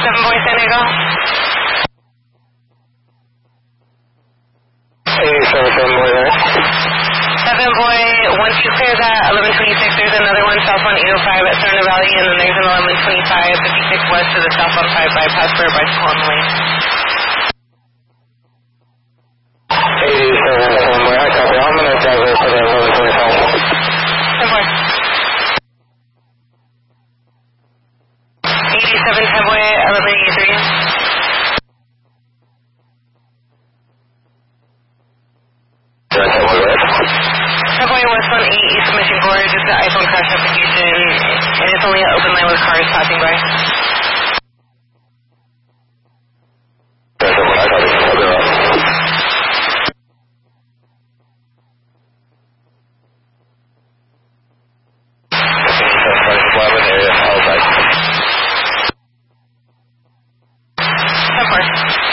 Boy San Diego. 87 Boy there. 7 Boy, once you clear that 1126, there's another one southbound 805 at Serna Valley, and then there's an 1125, 56 west to the southbound 5 bypass for a bicycle on the lane. 87 Boy, I copy. I'm going to drive there for the 1125. 10 Boy. 87 10 Boy, 1183. Subway West on 8 East Mission Gorge, it's an iPhone crash application, and it's only an open lane with cars passing by. Ten 4.